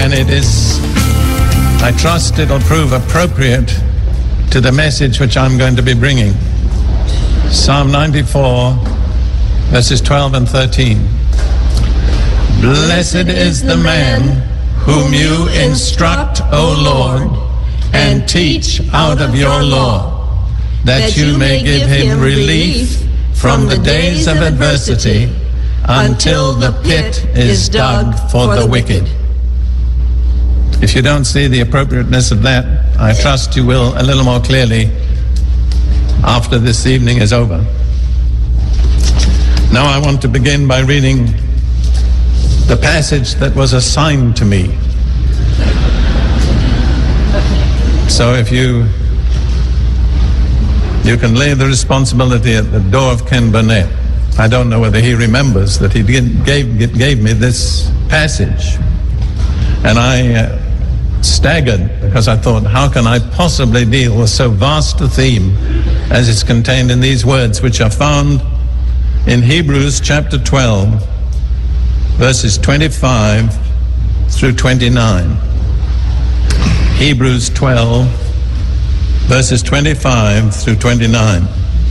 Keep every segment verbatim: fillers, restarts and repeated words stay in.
and it is, I trust it'll prove appropriate to the message which I'm going to be bringing. Psalm ninety-four, verses twelve and thirteen. Blessed is the man whom you instruct, O Lord, and teach out of your law, that you may give him relief from the days of adversity until the pit is dug for the wicked. If you don't see the appropriateness of that, I trust you will a little more clearly after this evening is over. Now I want to begin by reading the passage that was assigned to me. So if you you can lay the responsibility at the door of Ken Burnett. I don't know whether he remembers that he gave, gave me this passage. And I uh, staggered because I thought, how can I possibly deal with so vast a theme as is contained in these words, which are found in Hebrews chapter twelve, verses twenty-five through twenty-nine. Hebrews twelve, verses twenty-five through twenty-nine.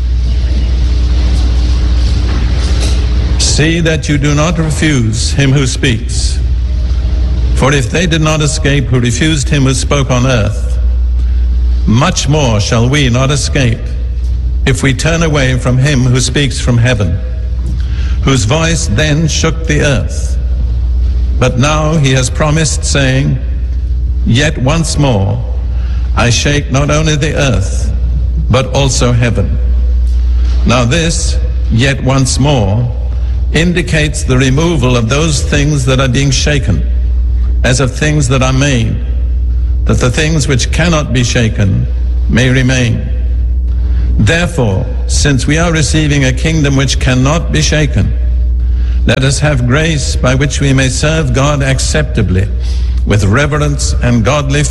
See that you do not refuse him who speaks. For if they did not escape who refused him who spoke on earth, much more shall we not escape if we turn away from him who speaks from heaven, whose voice then shook the earth. But now he has promised, saying, Yet once more I shake not only the earth, but also heaven. Now this, yet once more, indicates the removal of those things that are being shaken, as of things that are made, that the things which cannot be shaken may remain. Therefore, since we are receiving a kingdom which cannot be shaken, let us have grace by which we may serve God acceptably, with reverence and godly